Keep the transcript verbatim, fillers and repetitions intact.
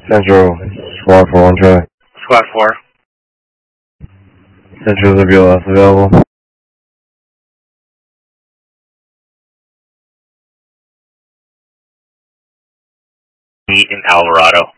Central, Squad four on track. Squad four. Central is B L S available. Meet in Alvarado.